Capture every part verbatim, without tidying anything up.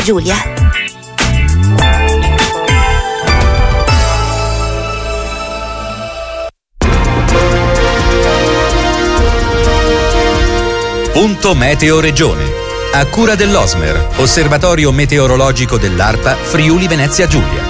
Giulia. Punto Meteo Regione. A cura dell'Osmer, Osservatorio Meteorologico dell'ARPA Friuli Venezia Giulia.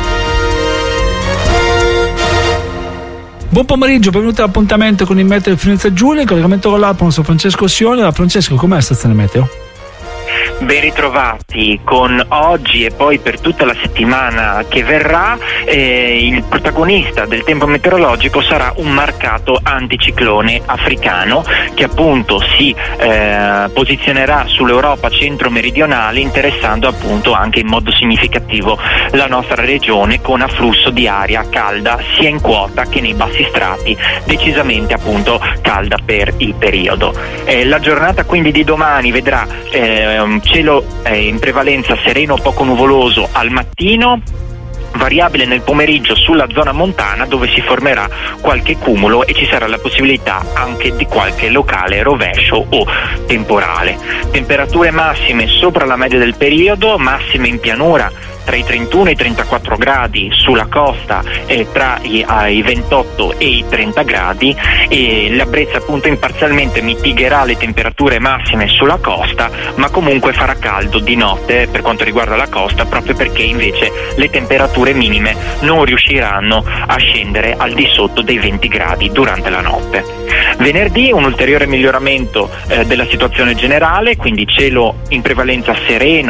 Buon pomeriggio, benvenuti all'appuntamento con il Meteo di Venezia Giulia, in collegamento con l'ARPA, non so Francesco Sione. Francesco, com'è la stazione meteo? Ben ritrovati con oggi e poi per tutta la settimana che verrà. Eh, il protagonista del tempo meteorologico sarà un marcato anticiclone africano che appunto si eh, posizionerà sull'Europa centro-meridionale, interessando appunto anche in modo significativo la nostra regione, con afflusso di aria calda sia in quota che nei bassi strati, decisamente appunto calda per il periodo. Eh, la giornata quindi di domani vedrà eh, cielo eh, in prevalenza sereno o poco nuvoloso al mattino, variabile nel pomeriggio sulla zona montana, dove si formerà qualche cumulo e ci sarà la possibilità anche di qualche locale rovescio o temporale. Temperature massime sopra la media del periodo, massime in pianura tra i trentuno e i trentaquattro gradi, sulla costa eh, tra i, eh, i ventotto e i trenta gradi, e l'Abruzzo appunto imparzialmente mitigherà le temperature massime sulla costa, ma comunque farà caldo di notte per quanto riguarda la costa, proprio perché invece le temperature minime non riusciranno a scendere al di sotto dei venti gradi durante la notte. Venerdì un ulteriore miglioramento eh, della situazione generale, quindi cielo in prevalenza sereno